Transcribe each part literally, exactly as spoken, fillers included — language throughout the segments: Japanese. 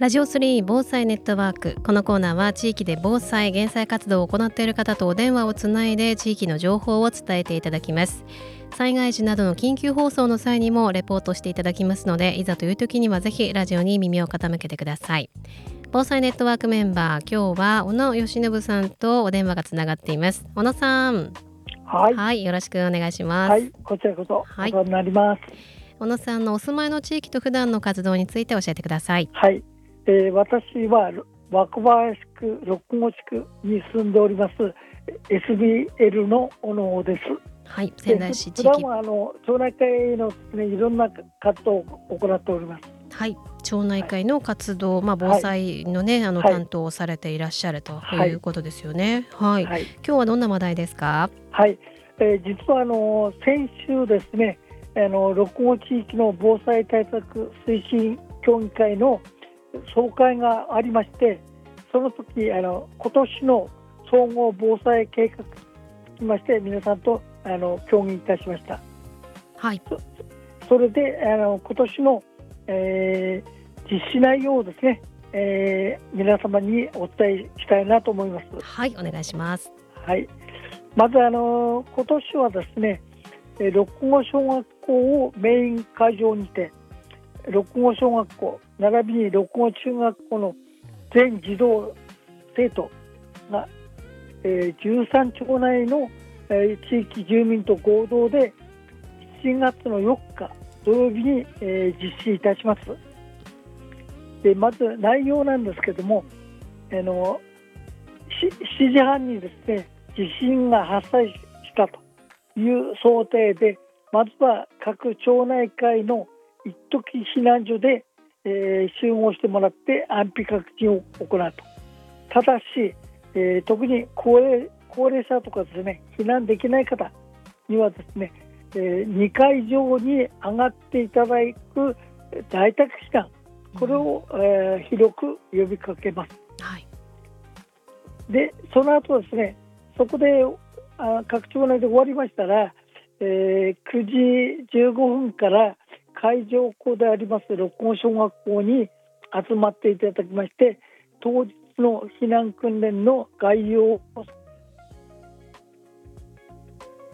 ラジオスリー防災ネットワーク。このコーナーは地域で防災減災活動を行っている方とお電話をつないで地域の情報を伝えていただきます。災害時などの緊急放送の際にもレポートしていただきますので、いざという時にはぜひラジオに耳を傾けてください。防災ネットワークメンバー、今日は小野義信さんとお電話がつながっています。小野さん、 はい、 はい、よろしくお願いします。 はい、こちらこそおはい世話になります。 小野さんのお住まいの地域と普段の活動について教えてください。 はい、えー私は若林区六郷地区に住んでおります エスビーエル の小野です。 はい、 で仙台市地普段域、 はあの町内会のですね、いろんな活動を行っております。 はい、町内会の活動、まあ、防災のね、あのはい担当をされていらっしゃるとはいいうことですよね。はい、 はい、 今日はどんな話題ですか？ はい、えー実はあの先週ですね、あの六郷地域の防災対策推進協議会の総会がありまして、その時あの今年の総合防災計画につきまして皆さんとあの協議いたしました。 はい、 それであの今年の、えー実施内容をですね、えー皆様にお伝えしたいなと思います。 はい、お願いします。 はい、まずあの今年はですね、えー六郷小学校をメイン会場にて、六郷小学校並びに六郷中学校の全児童生徒が、えーじゅうさん町内の、えー地域住民と合同でしちがつのよっか土曜日に、えー実施いたします。でまず内容なんですけども、あのししちじはんにですね地震が発生したという想定で、まずは各町内会の一時避難所で、えー集合してもらって安否確認を行うと。ただし、えー特に高齢、高齢者とかですね、避難できない方にはですね、えーにかい上に上がっていただく在宅避難、これを、えー広く呼びかけます。 はい、 でその後ですね、そこであ各町内で終わりましたら、えーくじじゅうごふんから会場校であります六郷小学校に集まっていただきまして、当日の避難訓練の概要を。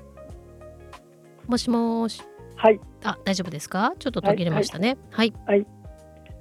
もしもし、 はいあ、大丈夫ですか？ちょっと途切れましたね。はい、 はい